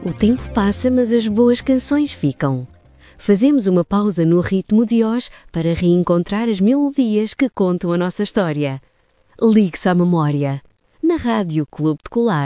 O tempo passa, mas as boas canções ficam. Fazemos uma pausa no ritmo de hoje para reencontrar as melodias que contam a nossa história. Ligue-se à memória. Na Rádio Clube de Colar.